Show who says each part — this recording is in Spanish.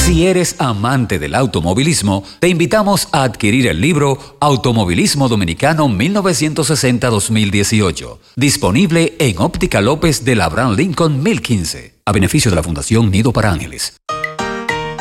Speaker 1: Si eres amante del automovilismo, te invitamos a adquirir el libro Automovilismo Dominicano 1960-2018, disponible en Óptica López de la Abraham Lincoln 1015, a beneficio de la Fundación Nido para Ángeles.